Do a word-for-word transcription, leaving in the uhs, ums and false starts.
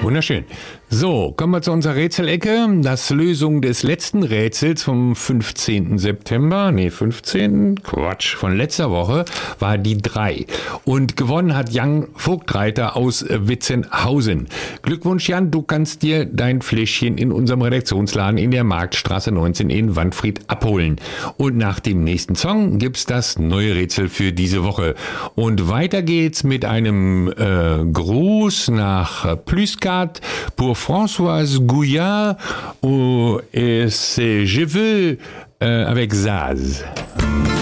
Wunderschön. So, kommen wir zu unserer Rätselecke. Das Lösung des letzten Rätsels vom fünfzehnten September, nee, fünfzehnten Quatsch, von letzter Woche, war die drei. Und gewonnen hat Jan Vogtreiter aus Witzenhausen. Glückwunsch, Jan, du kannst dir dein Fläschchen in unserem Redaktionsladen in der Marktstraße neunzehn in Wanfried abholen. Und nach dem nächsten Song gibt's das neue Rätsel für diese Woche. Und weiter geht's mit einem äh, Gruß nach Pluscat pour Françoise Gouillard et c'est Je veux euh, avec Zaz.